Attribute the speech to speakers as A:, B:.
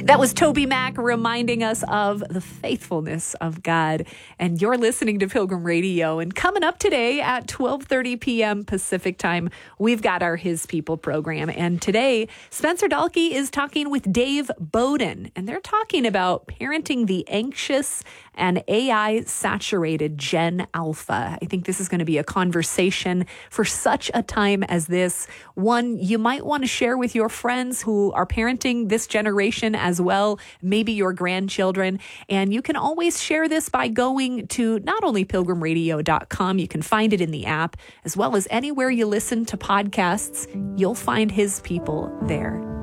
A: That was Toby Mac reminding us of the faithfulness of God. And you're listening to Pilgrim Radio. And coming up today at 12:30 p.m. Pacific time, we've got our His People program. And today, Spencer Dahlke is talking with Dave Bowden. And they're talking about parenting the anxious and AI-saturated Gen Alpha. I think this is going to be a conversation for such a time as this. One you might want to share with your friends who are parenting this generation as well, maybe your grandchildren. And you can always share this by going to not only pilgrimradio.com, you can find it in the app, as well as anywhere you listen to podcasts. You'll find His People there.